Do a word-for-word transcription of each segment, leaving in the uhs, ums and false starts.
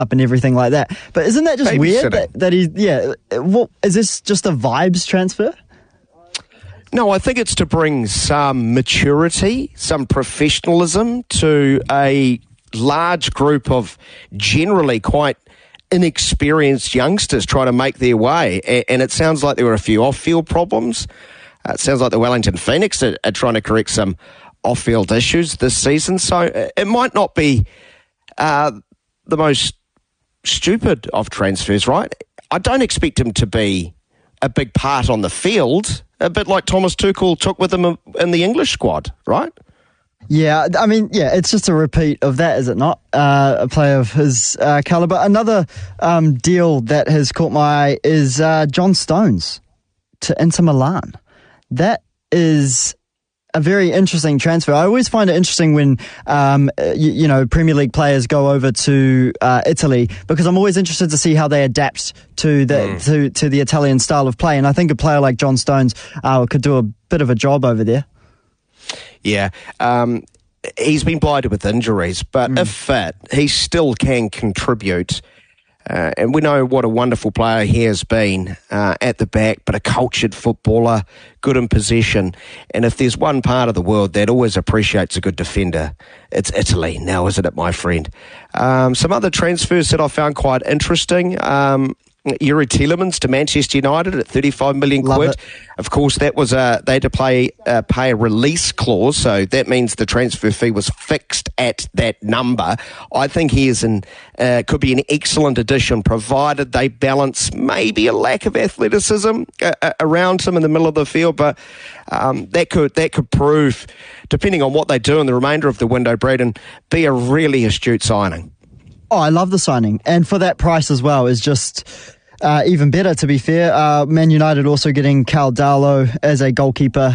up and everything like that. But isn't that just weird that, that he's, yeah, what, is this just a vibes transfer? No, I think it's to bring some maturity, some professionalism to a large group of generally quite inexperienced youngsters trying to make their way. And it sounds like there were a few off-field problems. Uh, it sounds like the Wellington Phoenix are, are trying to correct some off-field issues this season. So it might not be uh, the most stupid of transfers, right? I don't expect him to be a big part on the field, a bit like Thomas Tuchel took with him in the English squad, right? Yeah, I mean, yeah, it's just a repeat of that, is it not? Uh, a player of his uh, calibre. Another um, deal that has caught my eye is uh, John Stones to Inter Milan. That is a very interesting transfer. I always find it interesting when, um, you, you know, Premier League players go over to uh, Italy, because I'm always interested to see how they adapt to the mm. to, to the Italian style of play. And I think a player like John Stones uh, could do a bit of a job over there. Yeah, um, he's been blighted with injuries, but mm. if fit, he still can contribute. Uh, and we know what a wonderful player he has been uh, at the back, but a cultured footballer, good in possession. And if there's one part of the world that always appreciates a good defender, it's Italy now, isn't it, my friend? Um, some other transfers that I found quite interesting. Um, Yuri Tielemans to Manchester United at thirty-five million Love quid. it. Of course, that was a, they had to play, uh, pay a release clause, so that means the transfer fee was fixed at that number. I think he is an, uh, could be an excellent addition, provided they balance maybe a lack of athleticism uh, around him in the middle of the field, but um, that could that could prove, depending on what they do in the remainder of the window, Braden, be a really astute signing. Oh, I love the signing. And for that price as well is just uh, even better, to be fair. Uh, Man United also getting Cal Darlow as a goalkeeper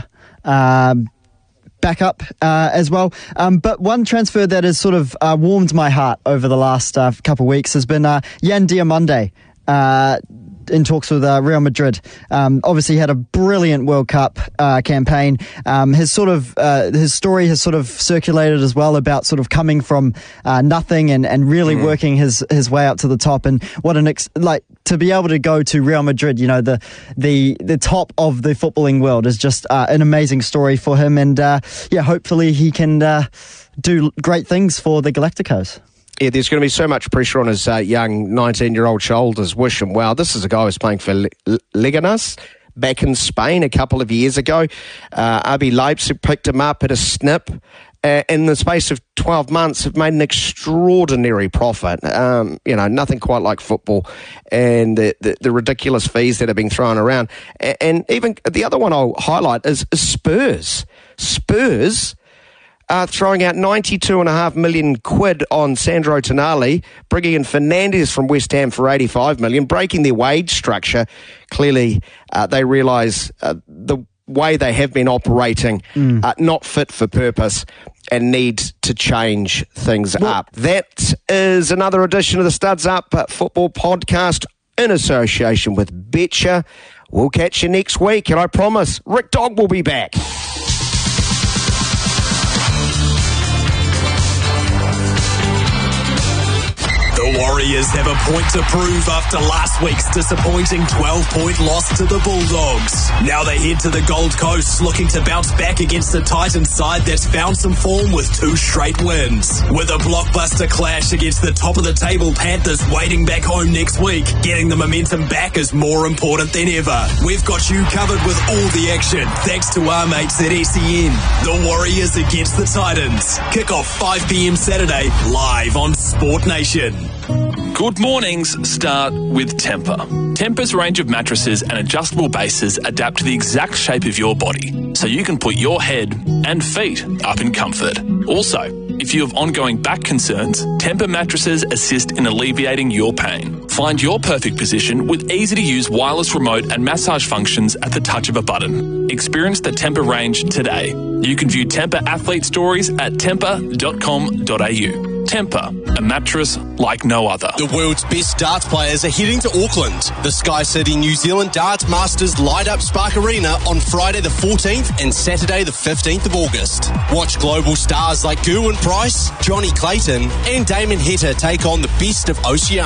um, backup uh, as well. Um, but one transfer that has sort of uh, warmed my heart over the last uh, couple of weeks has been uh, Yan Diomande. Uh, in talks with uh, Real Madrid. Um, obviously had a brilliant World Cup uh, campaign. Um, his sort of uh, his story has sort of circulated as well about sort of coming from uh, nothing and, and really mm. working his, his way up to the top. And what an ex- like to be able to go to Real Madrid, you know, the the the top of the footballing world is just uh, an amazing story for him. And uh, yeah, hopefully he can uh, do great things for the Galacticos. Yeah, there's going to be so much pressure on his uh, young nineteen-year-old shoulders. Wish him well. This is a guy who was playing for Le- Leganes back in Spain a couple of years ago. Uh, R B Leipzig picked him up at a snip. Uh, in the space of twelve months, have made an extraordinary profit. Um, you know, nothing quite like football and the, the, the ridiculous fees that are being thrown around. And, and even the other one I'll highlight is, is Spurs. Spurs... Uh, throwing out ninety-two and a half million quid on Sandro Tonali, bringing in Fernandes from West Ham for eighty-five million, breaking their wage structure. Clearly, uh, they realise uh, the way they have been operating, mm. uh, not fit for purpose, and need to change things well, up. That is another edition of the Studs Up Football Podcast in association with Betcha. We'll catch you next week, and I promise Rick Dog will be back. The Warriors have a point to prove after last week's disappointing twelve-point loss to the Bulldogs. Now they head to the Gold Coast looking to bounce back against the Titans side that's found some form with two straight wins. With a blockbuster clash against the top-of-the-table Panthers waiting back home next week, getting the momentum back is more important than ever. We've got you covered with all the action, thanks to our mates at S E N. The Warriors against the Titans. Kick off five p.m. Saturday, live on Sport Nation. Good mornings start with Tempur. Tempur's range of mattresses and adjustable bases adapt to the exact shape of your body, so you can put your head and feet up in comfort. Also, if you have ongoing back concerns, Tempur mattresses assist in alleviating your pain. Find your perfect position with easy-to-use wireless remote and massage functions at the touch of a button. Experience the Tempur range today. You can view Tempur athlete stories at tempur dot com dot a u. Tempur, a mattress like no other. The world's best darts players are heading to Auckland. The Sky City New Zealand Darts Masters light up Spark Arena on Friday the fourteenth and Saturday the fifteenth of August. Watch global stars like Gerwyn Price, Johnny Clayton and Damon Heta take on the best of Oceania.